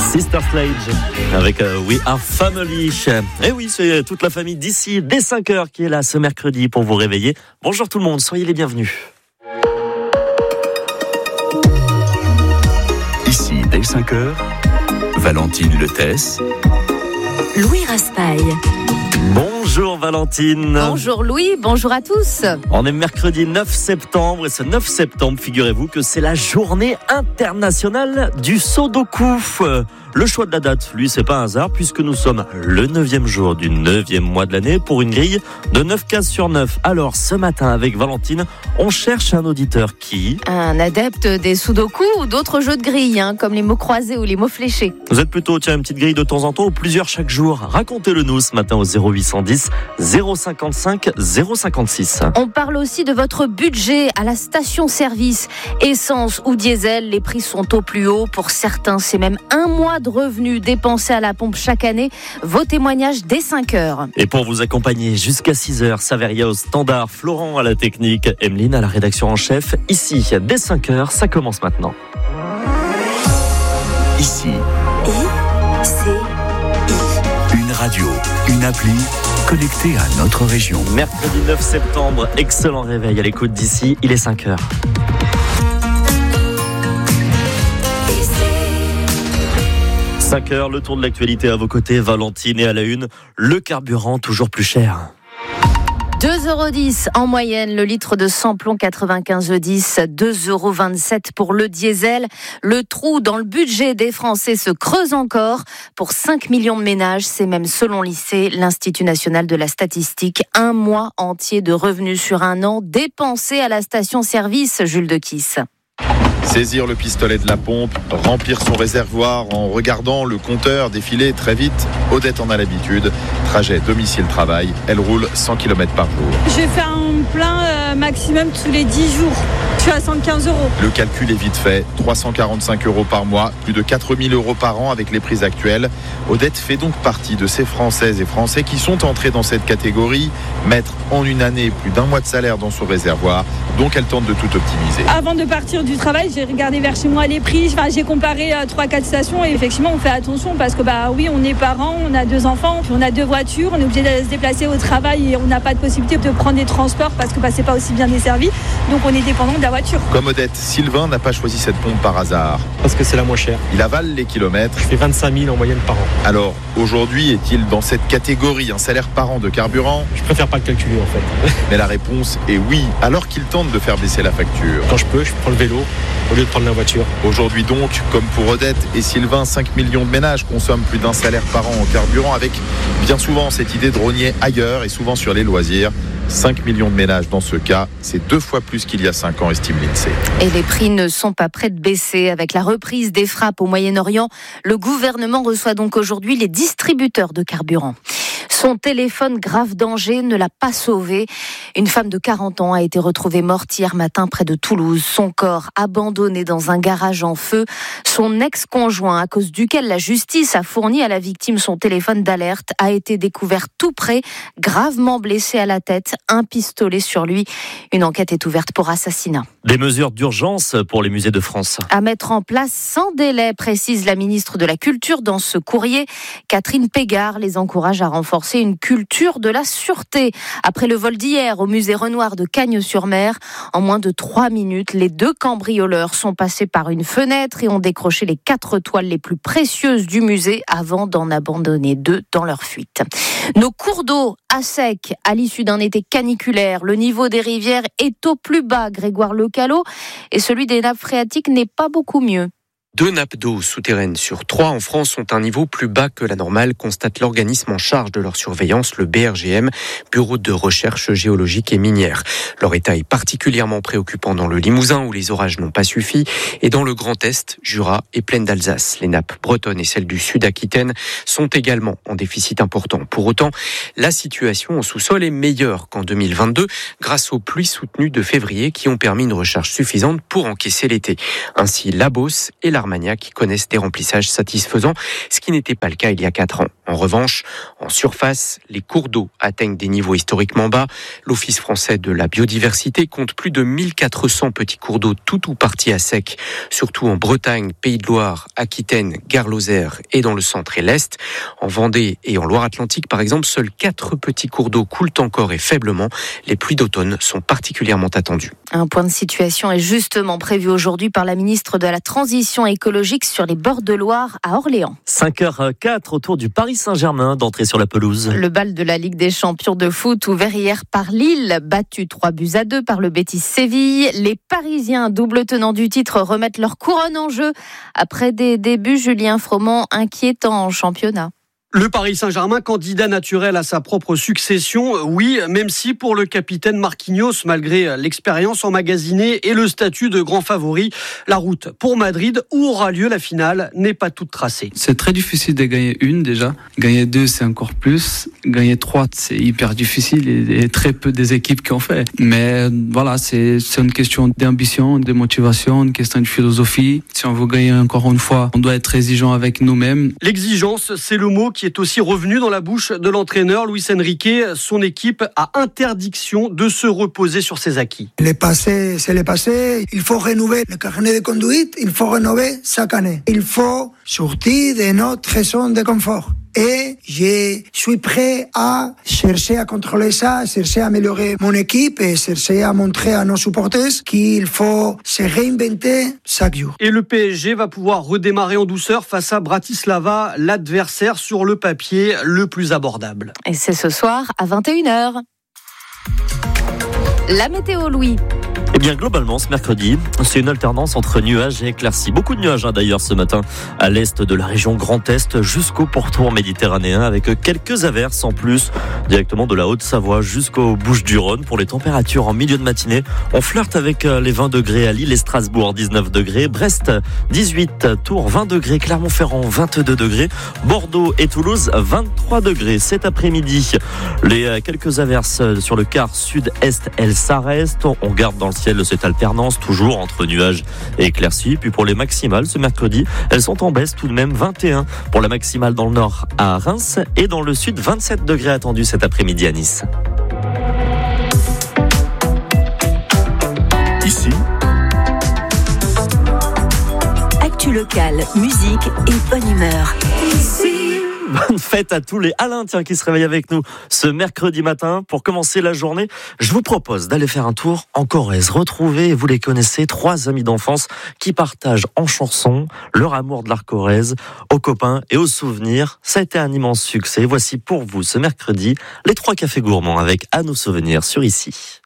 Sister Sledge avec We Are Family. Et oui, c'est toute la famille d'ici dès 5h qui est là ce mercredi pour vous réveiller. Bonjour tout le monde, soyez les bienvenus. Ici dès 5h, Valentine Letès, Louis Raspail. Bonjour Valentine. Bonjour Louis, bonjour à tous. On est mercredi 9 septembre et ce 9 septembre, figurez-vous que c'est la journée internationale du Sudoku. Le choix de la date, lui, c'est pas un hasard puisque nous sommes le 9e jour du 9e mois de l'année pour une grille de 9 cases sur 9. Alors ce matin avec Valentine, on cherche un auditeur qui... Un adepte des Sudoku ou d'autres jeux de grille, comme les mots croisés ou les mots fléchés. Vous êtes plutôt, une petite grille de temps en temps ou plusieurs chaque jour. Racontez-le nous ce matin au 0810 055 056. On parle aussi de votre budget à la station-service. Essence ou diesel, les prix sont au plus haut. Pour certains, c'est même un mois de revenus dépensés à la pompe chaque année. Vos témoignages dès 5h. Et pour vous accompagner jusqu'à 6h, Saveria au standard, Florent à la technique, Emeline à la rédaction en chef. Ici, dès 5h, ça commence maintenant. ici, une radio, une appli connectée à notre région. Mercredi 9 septembre, excellent réveil à l'écoute d'ici, il est 5h. « 5h, le tour de l'actualité à vos côtés, Valentine, et à la une, le carburant toujours plus cher. 2,10 € en moyenne, le litre de samplon 95E10, 2,27 € pour le diesel. Le trou dans le budget des Français se creuse encore. Pour 5 millions de ménages, c'est même selon l'INSEE, l'Institut National de la Statistique, un mois entier de revenus sur un an dépensés à la station-service, Jules Dequisse. Saisir le pistolet de la pompe, remplir son réservoir en regardant le compteur défiler très vite. Odette en a l'habitude. Trajet domicile-travail, elle roule 100 km par jour. Je fais un plein maximum tous les 10 jours. Je suis à 115 €. Le calcul est vite fait. 345 € par mois, plus de 4 000 € par an avec les prix actuels. Odette fait donc partie de ces Françaises et Français qui sont entrés dans cette catégorie. Mettre en une année plus d'un mois de salaire dans son réservoir. Donc elle tente de tout optimiser. Avant de partir du travail, j'ai regardé vers chez moi les prix. J'ai comparé 3-4 stations et effectivement on fait attention parce que oui, on est parents, on a 2 enfants, puis on a 2 voitures, on est obligé de se déplacer au travail et on n'a pas de possibilité de prendre des transports parce que c'est pas aussi bien desservi. Donc on est dépendant de la voiture. Comme Odette, Sylvain n'a pas choisi cette pompe par hasard. Parce que c'est la moins chère. Il avale les kilomètres. Je fais 25 000 en moyenne par an. Alors aujourd'hui, est-il dans cette catégorie, un salaire par an de carburant ? Je préfère pas le calculer en fait. Mais la réponse est oui, alors qu'il tente de faire baisser la facture. Quand je peux, je prends le vélo au lieu de prendre la voiture. Aujourd'hui donc, comme pour Odette et Sylvain, 5 millions de ménages consomment plus d'un salaire par an en carburant avec bien souvent cette idée de rogner ailleurs et souvent sur les loisirs. 5 millions de ménages dans ce cas, c'est 2 fois plus qu'il y a 5 ans, estime l'INSEE. Et les prix ne sont pas prêts de baisser. Avec la reprise des frappes au Moyen-Orient, le gouvernement reçoit donc aujourd'hui les distributeurs de carburant. Son téléphone, grave danger, ne l'a pas sauvé. Une femme de 40 ans a été retrouvée morte hier matin près de Toulouse. Son corps abandonné dans un garage en feu. Son ex-conjoint, à cause duquel la justice a fourni à la victime son téléphone d'alerte, a été découvert tout près, gravement blessé à la tête, un pistolet sur lui. Une enquête est ouverte pour assassinat. Des mesures d'urgence pour les musées de France. À mettre en place sans délai, précise la ministre de la Culture dans ce courrier. Catherine Pégard les encourage à renforcer une culture de la sûreté. Après le vol d'hier au musée Renoir de Cagnes-sur-Mer, en moins de 3 minutes, les 2 cambrioleurs sont passés par une fenêtre et ont décroché les 4 toiles les plus précieuses du musée avant d'en abandonner 2 dans leur fuite. Nos cours d'eau à sec à l'issue d'un été caniculaire. Le niveau des rivières est au plus bas, Grégoire Lecalot, et celui des nappes phréatiques n'est pas beaucoup mieux. 2 nappes d'eau souterraines sur 3 en France ont un niveau plus bas que la normale, constate l'organisme en charge de leur surveillance, le BRGM, Bureau de recherche géologique et minière. Leur état est particulièrement préoccupant dans le Limousin où les orages n'ont pas suffi et dans le Grand Est, Jura et Plaine d'Alsace. Les nappes bretonnes et celles du Sud-Aquitaine sont également en déficit important. Pour autant, la situation au sous-sol est meilleure qu'en 2022 grâce aux pluies soutenues de février qui ont permis une recharge suffisante pour encaisser l'été. Ainsi, la Beauce et l'Armagnac connaissent des remplissages satisfaisants, ce qui n'était pas le cas il y a 4 ans. En revanche, en surface, les cours d'eau atteignent des niveaux historiquement bas. L'Office français de la biodiversité compte plus de 1400 petits cours d'eau tout ou partie à sec, surtout en Bretagne, Pays de Loire, Aquitaine, Gare-Lozère et dans le centre et l'est. En Vendée et en Loire-Atlantique, par exemple, seuls 4 petits cours d'eau coulent encore et faiblement. Les pluies d'automne sont particulièrement attendues. Un point de situation est justement prévu aujourd'hui par la ministre de la Transition écologique sur les bords de Loire à Orléans. 5h04 autour du Paris Saint-Germain d'entrer sur la pelouse. Le bal de la Ligue des champions de foot ouvert hier par Lille, battu 3-2 par le Betis Séville. Les Parisiens, double tenant du titre, remettent leur couronne en jeu après des débuts, Julien Froment, inquiétants en championnat. Le Paris Saint-Germain, candidat naturel à sa propre succession, oui, même si pour le capitaine Marquinhos, malgré l'expérience emmagasinée et le statut de grand favori, la route pour Madrid, où aura lieu la finale, n'est pas toute tracée. C'est très difficile de gagner une déjà. Gagner 2, c'est encore plus. Gagner 3, c'est hyper difficile et très peu des équipes qui ont fait. Mais voilà, c'est une question d'ambition, de motivation, une question de philosophie. Si on veut gagner encore une fois, on doit être exigeant avec nous-mêmes. L'exigence, c'est le mot qui est aussi revenu dans la bouche de l'entraîneur Luis Enrique. Son équipe a interdiction de se reposer sur ses acquis. Le passé, c'est le passé. Il faut renouveler le carnet de conduite. Il faut rénover chaque année. Il faut sortir de notre zone de confort. Et je suis prêt à chercher à contrôler ça, à chercher à améliorer mon équipe et chercher à montrer à nos supporters qu'il faut se réinventer chaque jour. Et le PSG va pouvoir redémarrer en douceur face à Bratislava, l'adversaire sur le papier le plus abordable. Et c'est ce soir à 21h. La météo, Louis. Eh bien, globalement, ce mercredi, c'est une alternance entre nuages et éclaircies. Beaucoup de nuages, d'ailleurs, ce matin, à l'est de la région Grand Est jusqu'au pourtour méditerranéen, avec quelques averses en plus, directement de la Haute-Savoie jusqu'aux Bouches-du-Rhône. Pour les températures en milieu de matinée, on flirte avec les 20 degrés à Lille et Strasbourg, 19 degrés. Brest, 18, Tours, 20 degrés. Clermont-Ferrand, 22 degrés. Bordeaux et Toulouse, 23 degrés. Cet après-midi, les quelques averses sur le quart sud-est, elles s'arrêtent. On garde dans le ciel cette alternance toujours entre nuages et éclaircies. Puis pour les maximales ce mercredi, elles sont en baisse tout de même, 21 pour la maximale dans le nord à Reims et dans le sud 27 degrés attendus cet après-midi à Nice. Ici, actu locale, musique et bonne humeur. Bonne fête à tous les Alain qui se réveillent avec nous ce mercredi matin. Pour commencer la journée, je vous propose d'aller faire un tour en Corrèze. Retrouvez, vous les connaissez, 3 amis d'enfance qui partagent en chansons leur amour de la Corrèze aux copains et aux souvenirs. Ça a été un immense succès. Voici pour vous ce mercredi les 3 cafés gourmands avec À nos souvenirs sur Ici.